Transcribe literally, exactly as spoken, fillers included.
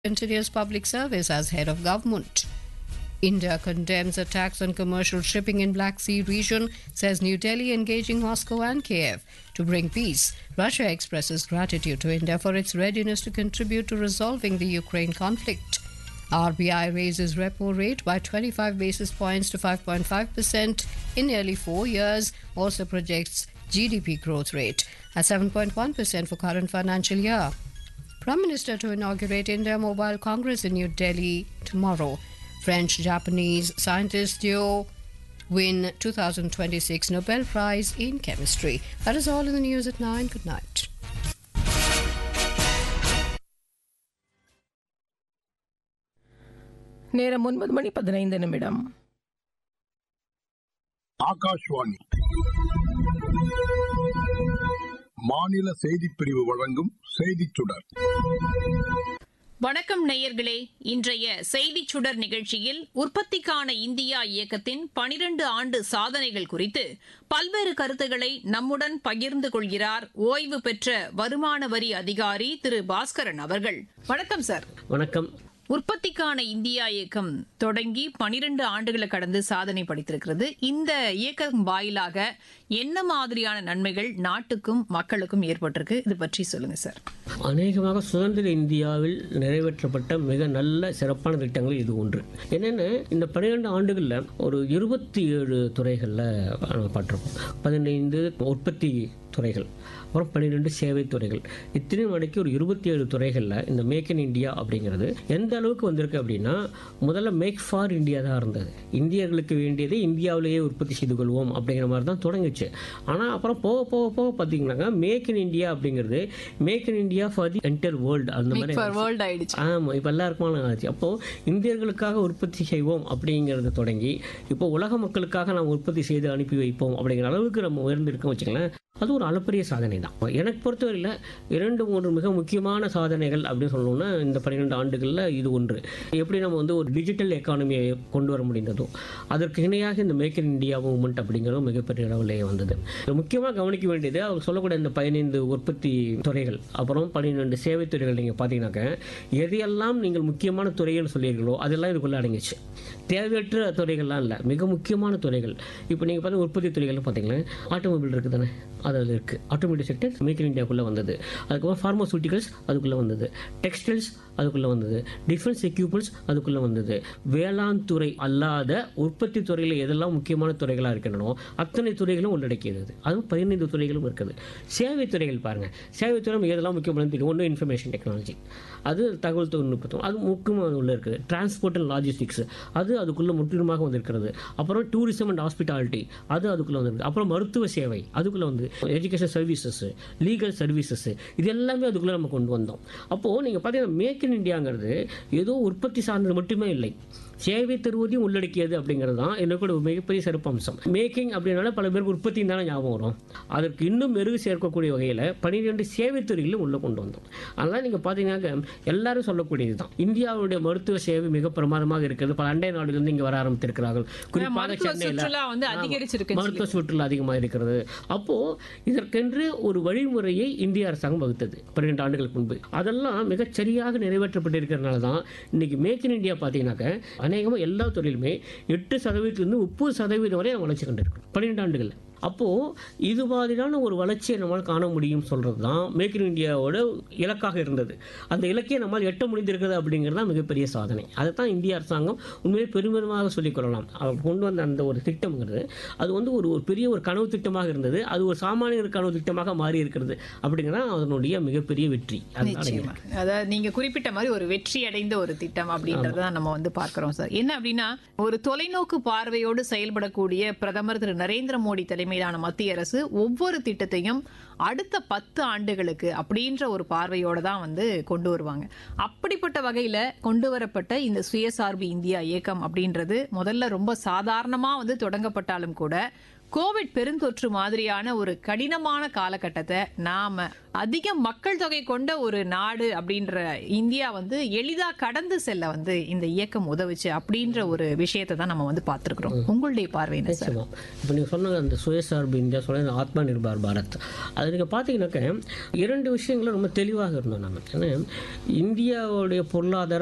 continuous public service as head of government. India condemns attacks on commercial shipping in Black Sea region, says New Delhi engaging Moscow and Kiev to bring peace. Russia expresses gratitude to India for its readiness to contribute to resolving the Ukraine conflict. R B I raises repo rate by twenty-five basis points to five point five percent in nearly four years, also projects G D P growth rate at seven point one percent for current financial year. Prime Minister to inaugurate India Mobile Congress in New Delhi tomorrow. French-Japanese scientist duo win two thousand twenty-six Nobel Prize in Chemistry. That is all in the news at nine. Good night. நேரம் ஒன்பது மணி பதினைந்து நிமிடம். ஆகாஷ்வாணி மாநில செய்திப் பிரிவு வழங்கும் செய்திச் சுடர். வணக்கம் நேயர்களே, இன்றைய செய்திச் சுடர் நிகழ்ச்சியில் உற்பத்திக்கான இந்தியா இயக்கத்தின் பனிரண்டு ஆண்டு சாதனைகள் குறித்து பல்வேறு கருத்துக்களை நம்முடன் பகிர்ந்து கொள்கிறார் ஓய்வு பெற்ற வருமான வரி அதிகாரி திரு பாஸ்கரன் அவர்கள். வணக்கம் சார். வணக்கம். உற்பத்திக்கான இந்தியா இயக்கம் தொடங்கி பனிரெண்டு ஆண்டுகளை கடந்து சாதனை படைத்திருக்கிறது. இந்த இயக்கம் வாயிலாக என்ன மாதிரியான நன்மைகள் நாட்டுக்கும் மக்களுக்கும் ஏற்பட்டிருக்கு, இது பற்றி சொல்லுங்க சார். அநேகமாக சுதந்திர இந்தியாவில் நிறைவேற்றப்பட்ட மிக நல்ல சிறப்பான திட்டங்கள் இது ஒன்று. என்னென்ன, இந்த பன்னிரெண்டு ஆண்டுகளில் ஒரு இருபத்தி ஏழு துறைகளில் பட்டிருக்கோம். பதினைந்து உற்பத்தி துறைகள், அப்புறம் பன்னிரெண்டு சேவை துறைகள், இத்தனையும் அடக்கி ஒரு இருபத்தி ஏழு துறைகளில் இந்த மேக் இன் இந்தியா அப்படிங்கிறது எந்த அளவுக்கு வந்திருக்கு அப்படின்னா, முதல்ல மேக் ஃபார் இந்தியா தான் இருந்தது. இந்தியர்களுக்கு வேண்டியதை இந்தியாவிலேயே உற்பத்தி செய்து கொள்வோம் அப்படிங்கிற மாதிரி தான் தொடங்குச்சு. ஆனால் அப்புறம் போக போக போக பார்த்தீங்கன்னாக்கா மேக் இன் இந்தியா அப்படிங்கிறது make in India for the entire world அந்த மாதிரி ஆயிடுச்சு. ஆமாம், இப்போ எல்லாருக்குமான ஆச்சு. அப்போது இந்தியர்களுக்காக உற்பத்தி செய்வோம் அப்படிங்கிறது தொடங்கி இப்போ உலக மக்களுக்காக நாம் உற்பத்தி செய்து அனுப்பி வைப்போம் அப்படிங்கிற அளவுக்கு நம்ம உயர்ந்திருக்கோம் வச்சுக்கலாம். அது ஒரு அளப்பரிய சாதனை தான். எனக்கு பொறுத்தவரையில் இரண்டு மூன்று மிக முக்கியமான சாதனைகள் அப்படின்னு சொல்லணும்னா, இந்த பன்னிரெண்டு ஆண்டுகளில் இது ஒன்று. எப்படி நம்ம வந்து ஒரு டிஜிட்டல் எக்கானமியை கொண்டு வர முடிந்ததோ அதற்கு இணையாக இந்த மேக் இன் இந்தியா மூவ்மெண்ட் அப்படிங்கிறது மிகப்பெரிய அளவிலேயே வந்தது. முக்கியமாக கவனிக்க வேண்டியது, அவர் சொல்லக்கூடிய இந்த பதினைந்து உற்பத்தி துறைகள், அப்புறம் பன்னிரெண்டு சேவை துறைகள். நீங்கள் பார்த்தீங்கன்னாக்க எதையெல்லாம் நீங்கள் முக்கியமான துறைகள் சொல்லியிருக்கீங்களோ அதெல்லாம் இதுக்குள்ளே அடங்கிச்சு. தேவையற்ற துறைகள்லாம் இல்லை, மிக முக்கியமான துறைகள். இப்போ நீங்கள் பார்த்தீங்கன்னா உற்பத்தி துறைகள் பார்த்தீங்கன்னா ஆட்டோமொபைல் இருக்குது தானே, அதில் இருக்குது. ஆட்டோமொபைல் செக்டர் மேக் இன் இந்தியாவுக்குள்ளே வந்தது. அதுக்கப்புறம் ஃபார்மசூட்டிக்கல்ஸ் அதுக்குள்ளே வந்தது, டெக்ஸ்டைல்ஸ் அதுக்குள்ளே வந்தது, டிஃபென்ஸ் எக்யூப்மெண்ட்ஸ் அதுக்குள்ளே வந்தது. வேளாண் துறை அல்லாத உற்பத்தி துறையில் எதெல்லாம் முக்கியமான துறைகளாக இருக்கின்றனோ அத்தனை துறைகளும் உள்ளடக்கியது. அதுவும் பதினைந்து துறைகளும் இருக்குது. சேவை துறைகள் பாருங்கள், சேவை துறை எதெல்லாம் முக்கியமானது தெரியும். ஒன்று இன்ஃபர்மேஷன் டெக்னாலஜி, அது தகவல் தொழில்நுட்பம், அது முக்கியமாக உள்ள இருக்குது. டிரான்ஸ்போர்ட் அண்ட் லாஜிஸ்டிக்ஸ், அது அதுக்குள்ளே முற்றிலுமாக வந்திருக்கிறது. அப்புறம் டூரிசம் அண்ட் ஹாஸ்பிட்டாலிட்டி, அது அதுக்குள்ளே வந்திருக்கு. அப்புறம் மருத்துவ சேவை அதுக்குள்ளே வந்து, எஜுகேஷன் சர்வீசஸ், லீகல் சர்வீசஸ், இது எல்லாமே அதுக்குள்ளே நம்ம கொண்டு வந்தோம். அப்போது நீங்கள் பார்த்தீங்கன்னா மேக் இன் இந்தியாங்கிறது ஏதோ உற்பத்தி சார்ந்தது மட்டுமே இல்லை, சேவை தருவதையும் உள்ளடக்கியது அப்படிங்கிறது தான் என்னோட மிகப்பெரிய சிறப்பம்சம். மேக்கிங் அப்படின்னால பல பேருக்கு உற்பத்தி தானே ஞாபகம் வரும். அதற்கு இன்னும் மெருகு சேர்க்கக்கூடிய வகையில் பன்னிரெண்டு சேவை துறைகளிலும் உள்ளே கொண்டு வந்தோம். அதனால் நீங்கள் பார்த்தீங்கன்னா எல்லாரும் சொல்லக்கூடியது தான், இந்தியாவுடைய மருத்துவ சேவை மிக பிரமாதமாக இருக்கிறது. பல அண்டை நாடுகளிலிருந்து இங்கே வர ஆரம்பித்திருக்கிறார்கள். குறிப்பாக சென்னையில் மருத்துவ சுற்றுலா அதிகமாக இருக்கிறது. அப்போது இதற்கென்று ஒரு வழிமுறையை இந்திய அரசாங்கம் வகுத்தது பன்னிரெண்டு ஆண்டுகளுக்கு முன்பு. அதெல்லாம் மிகச் சரியாக நிறைவேற்றப்பட்டிருக்கிறதுனால தான் இன்னைக்கு மேக் இன் இந்தியா பார்த்தீங்கன்னாக்க அநேகமாக எல்லா துறையிலுமே எட்டு சதவீதத்திலிருந்து முப்பது சதவீதம் வரை வளர்ச்சி கண்டிருக்கும் பன்னிரெண்டு ஆண்டுகள். அப்போது இது மாதிரியான ஒரு வளர்ச்சியை நம்மால் காண முடியும் சொல்கிறது தான் மேக் இன் இந்தியாவோட இலக்காக இருந்தது. அந்த இலக்கையை நம்மால் எட்ட முடிந்திருக்கிறது அப்படிங்கிறது தான் மிகப்பெரிய சாதனை. அதை தான் இந்திய அரசாங்கம் உண்மையை பெருமிதமாக சொல்லிக்கொள்ளலாம். அவர் கொண்டு வந்த அந்த ஒரு திட்டம்ங்கிறது அது வந்து ஒரு ஒரு பெரிய ஒரு கனவு திட்டமாக இருந்தது. அது ஒரு சாமானியர் கனவு திட்டமாக மாறி இருக்கிறது அப்படிங்கிறத அதனுடைய மிகப்பெரிய வெற்றி. அதாவது நீங்கள் குறிப்பிட்ட மாதிரி ஒரு வெற்றி அடைந்த ஒரு திட்டம் அப்படின்றத நம்ம வந்து பார்க்குறோம் சார். என்ன அப்படின்னா, ஒரு தொலைநோக்கு பார்வையோடு செயல்படக்கூடிய பிரதமர் திரு நரேந்திர மோடி தலைமை மீதான மத்திய அரசு ஒவ்வொரு திட்டத்தையும் அடுத்த பத்து ஆண்டுகளுக்கு அப்படின்ற ஒரு பார்வையோட தான் வந்து கொண்டு வருவாங்க. அப்படிப்பட்ட வகையில கொண்டு வரப்பட்ட இந்த சுயசார்பு இந்தியா இயக்கம் அப்படின்றது முதல்ல ரொம்ப சாதாரணமா வந்து தொடங்கப்பட்டாலும் கூட கோவிட் பெருந்தொற்று மாதிரியான ஒரு கடினமான காலகட்டத்தை நாம அதிக மக்கள் தொகை கொண்ட ஒரு நாடு அப்படின்ற இந்தியா வந்து எளிதா கடந்து செல்ல வந்து இந்த இயக்கம் உதவுச்சு அப்படின்ற ஒரு விஷயத்தை தான் நம்ம வந்து பார்த்துருக்குறோம். உங்களுடைய பார்வை என்ன சார்? இப்போ நீங்கள் சொன்ன அந்த சுயசார்பு இந்தியா சொன்ன ஆத்மா நிர்பார் பாரத், அது நீங்கள் பார்த்தீங்கன்னாக்க இரண்டு விஷயங்களும் ரொம்ப தெளிவாக இருந்தோம் நம்ம. ஏன்னா இந்தியாவுடைய பொருளாதார